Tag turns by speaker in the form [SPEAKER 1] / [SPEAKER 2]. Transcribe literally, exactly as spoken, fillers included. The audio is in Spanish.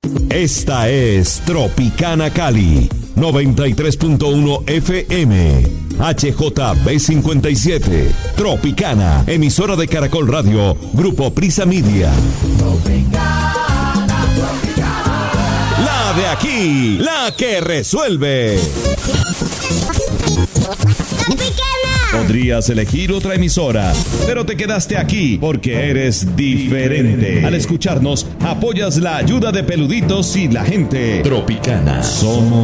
[SPEAKER 1] Esta es Tropicana Cali, noventa y tres punto uno F M, H J B cincuenta y siete, Tropicana, emisora de Caracol Radio, Grupo Prisa Media. Tropicana, Tropicana. La de aquí, la que resuelve. Podrías elegir otra emisora, pero te quedaste aquí porque eres diferente. Al escucharnos, apoyas la ayuda de Peluditos y la gente. Tropicana. Somos